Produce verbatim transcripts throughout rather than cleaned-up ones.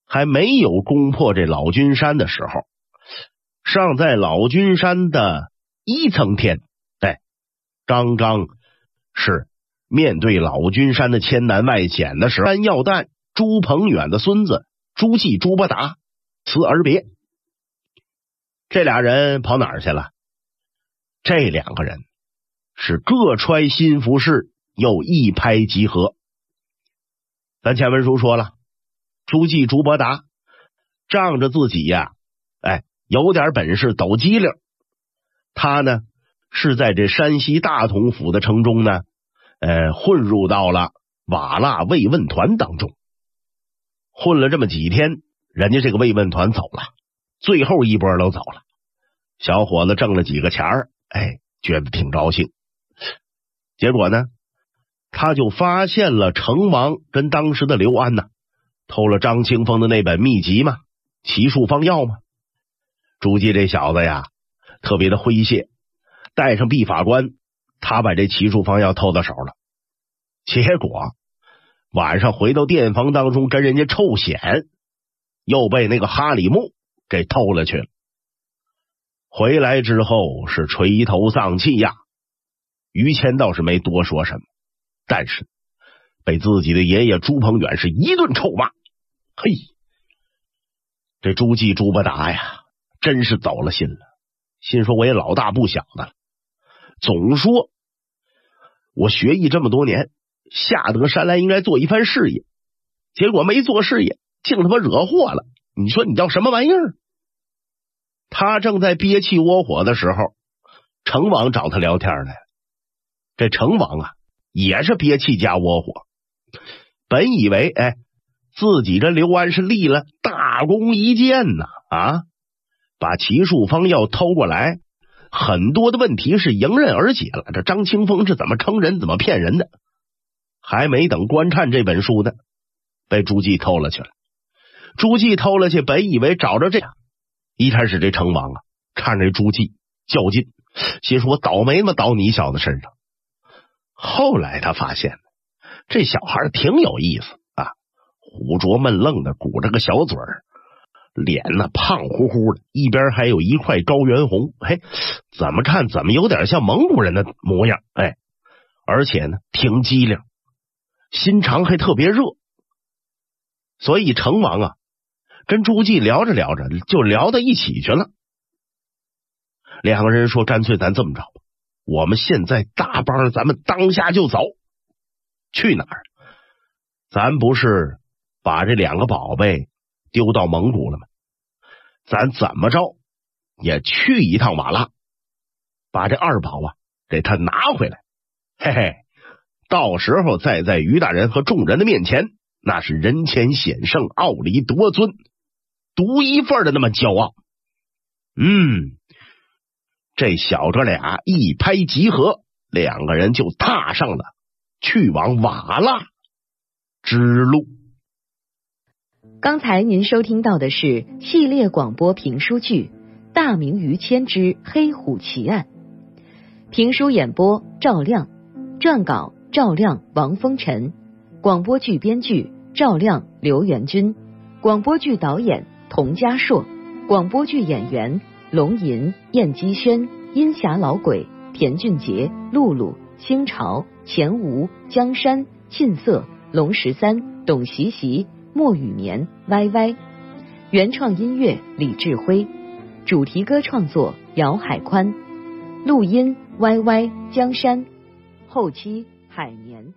还没有攻破这老君山的时候，尚在老君山的一层天，哎，刚刚是面对老君山的千难万险的时候，山药蛋朱鹏远的孙子朱继朱伯达辞而别。这俩人跑哪儿去了？这两个人是各揣心腹事，又一拍即合。咱前文书说了，朱继朱伯达仗着自己呀，哎，有点本事，抖机灵。他呢是在这山西大同府的城中呢，呃，混入到了瓦剌慰问团当中。混了这么几天，人家这个慰问团走了，最后一波都走了。小伙子挣了几个钱儿，哎，觉得挺高兴。结果呢，他就发现了成王跟当时的刘安呢，偷了张清风的那本秘籍嘛，奇术方药嘛。朱继这小子呀，特别的诙谐，带上毕法官，他把这奇术方药偷到手了。结果晚上回到店房当中跟人家臭显，又被那个哈里木给偷了去了。回来之后是垂头丧气呀，于谦倒是没多说什么，但是被自己的爷爷朱鹏远是一顿臭骂。嘿，这朱继朱伯达呀，真是走了心了，心说我也老大不小的了，总说我学艺这么多年，下得山来应该做一番事业，结果没做事业，竟他妈惹祸了，你说你叫什么玩意儿？他正在憋气窝火的时候，成王找他聊天来了。这成王啊，也是憋气加窝火，本以为哎，自己这刘安是立了大功一件呐，啊，把奇术方药偷过来，很多的问题是迎刃而解了。这张清风是怎么坑人，怎么骗人的？还没等观看这本书呢，被朱继偷了去了。朱继偷了去，本以为找着这样。一开始这成王啊，看着朱继较劲，心说我倒霉嘛倒你小子身上。后来他发现这小孩挺有意思啊，虎拙闷愣的，鼓着个小嘴儿，脸呢胖乎乎的，一边还有一块高原红，嘿，怎么看怎么有点像蒙古人的模样，哎，而且呢挺机灵，心肠还特别热。所以成王啊跟朱继聊着聊着就聊到一起去了。两个人说干脆咱这么着吧，我们现在大帮咱们当下就走。去哪儿？咱不是把这两个宝贝丢到蒙古了吗？咱怎么着也去一趟瓦剌，把这二宝啊给他拿回来。嘿嘿，到时候再在于大人和众人的面前，那是人前显圣，傲立夺尊，独一份的那么骄傲。嗯，这小哥俩一拍即合，两个人就踏上了去往瓦剌之路。 刚才您收听到的是系列广播评书剧《大明于谦之黑虎奇案》，评书演播赵亮，撰稿赵亮、王风尘，广播剧编剧赵亮、刘元军，广播剧导演童家硕，广播剧演员龙吟、燕姬轩、阴霞老鬼、田俊杰、露露、星潮、钱吴、江山、沁色、龙十三、董习习、莫雨眠、歪歪。原创音乐李志辉，主题歌创作姚海宽，录音歪歪、江山，后期海绵。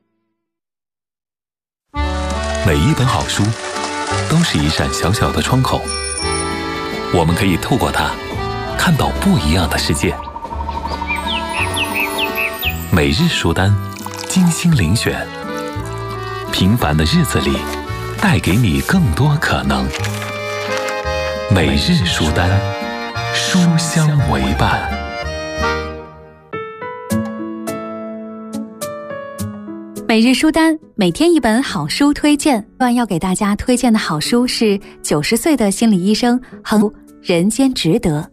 每一本好书都是一扇小小的窗口，我们可以透过它看到不一样的世界。每日书单，精心遴选，平凡的日子里带给你更多可能。每日书单，书香为伴。 每日书单，每天一本好书推荐。要给大家推荐的好书是九十岁的心理医生横人间值得。